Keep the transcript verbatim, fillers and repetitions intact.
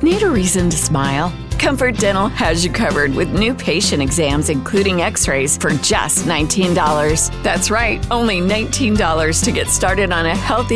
Need a reason to smile? Comfort Dental has you covered with new patient exams, including x-rays, for just nineteen dollars. That's right, only nineteen dollars to get started on a healthy